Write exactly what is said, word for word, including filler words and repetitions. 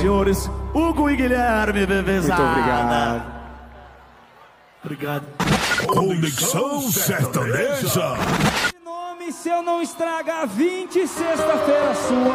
senhores, Hugo e Guilherme Bebezada. Muito obrigado. Obrigado. Conexão Sertaneja. Nome se eu não estragar vinte, sexta-feira sua.